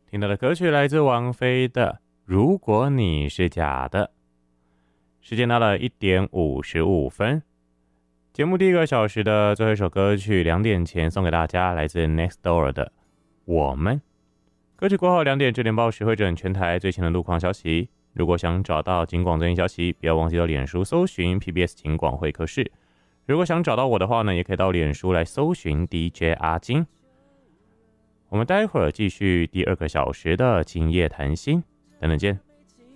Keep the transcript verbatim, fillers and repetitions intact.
听到的歌曲来自王菲的《如果你是假的》。时间到了一点五十五分，节目第一个小时的最后一首歌曲，两点前送给大家，来自 Next Door 的《我们》。歌曲过后两点，九点报时会整全台最新的路况消息。如果想找到警广最新消息，不要忘记到脸书搜寻 P B S 警广会客室。如果想找到我的话呢，也可以到脸书来搜寻 D J 阿金。我们待会儿继续第二个小时的今夜谈心，等等见。